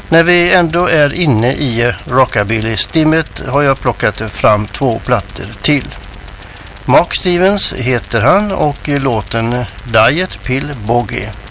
När vi ändå är inne i rockabilly-stimmet har jag plockat fram 2 plattor till. Mark Stevens heter han och låten Diet Pill Boogie.